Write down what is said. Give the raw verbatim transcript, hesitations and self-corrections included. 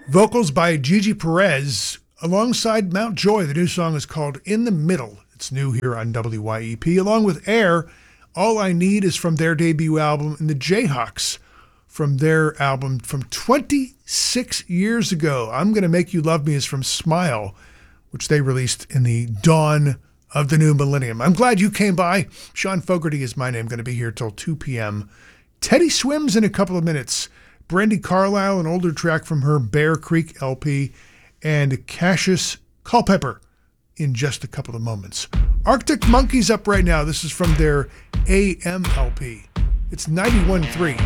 Vocals by Gigi Perez alongside Mount Joy. The new song is called In the Middle. It's new here on W Y E P. Along with Air, All I Need is from their debut album, and the Jayhawks from their album from twenty-six years ago. I'm Gonna Make You Love Me is from Smile, which they released in the dawn of the new millennium. I'm glad you came by. Sean Fogarty is my name. Going to be here till two p.m. Teddy Swims in a couple of minutes. Brandi Carlile, an older track from her Bear Creek L P, and Cassius Culpepper in just a couple of moments. Arctic Monkeys up right now. This is from their A M L P. It's ninety-one point three